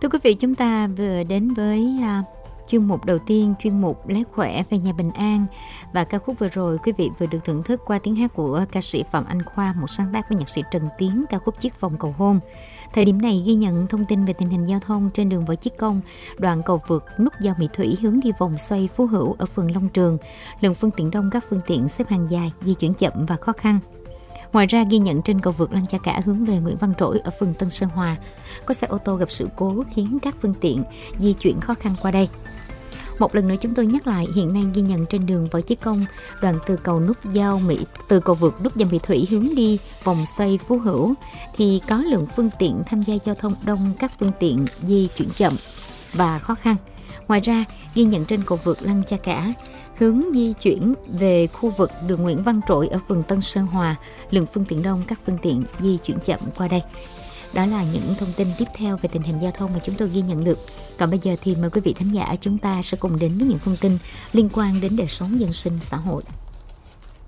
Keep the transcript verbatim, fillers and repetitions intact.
Thưa quý vị, chúng ta vừa đến với à, chuyên mục đầu tiên, chuyên mục Lẽ Khỏe về nhà bình an. Và ca khúc vừa rồi quý vị vừa được thưởng thức qua tiếng hát của ca sĩ Phạm Anh Khoa, một sáng tác của nhạc sĩ Trần Tiến, ca khúc Chiếc Vòng Cầu Hôn. Thời điểm này ghi nhận thông tin về tình hình giao thông trên đường Võ Chí Công, đoạn cầu vượt nút giao Mỹ Thủy hướng đi vòng xoay Phú Hữu ở phường Long Trường. Lượng phương tiện đông, các phương tiện xếp hàng dài, di chuyển chậm và khó khăn. Ngoài ra ghi nhận trên cầu vượt Lăng Cha Cả hướng về Nguyễn Văn Trỗi ở phường Tân Sơn Hòa, có xe ô tô gặp sự cố khiến các phương tiện di chuyển khó khăn qua đây. Một lần nữa chúng tôi nhắc lại, hiện nay ghi nhận trên đường Võ Chí Công, đoạn từ cầu nút giao Mỹ từ cầu vượt nút giao Mỹ Thủy hướng đi vòng xoay Phú Hữu thì có lượng phương tiện tham gia giao thông đông, các phương tiện di chuyển chậm và khó khăn. Ngoài ra ghi nhận trên cầu vượt Lăng Cha Cả hướng di chuyển về khu vực đường Nguyễn Văn Trỗi ở phường Tân Sơn Hòa, lượng phương tiện đông, các phương tiện di chuyển chậm qua đây. Đó là những thông tin tiếp theo về tình hình giao thông mà chúng tôi ghi nhận được. Còn bây giờ thì mời quý vị thính giả chúng ta sẽ cùng đến với những thông tin liên quan đến đời sống dân sinh xã hội.